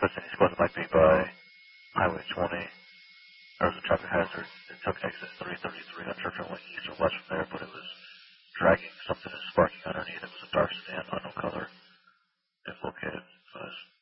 Listen, he's caused might be by Highway 20. There was a traffic hazard. It took exit 333 on Churchill went east or west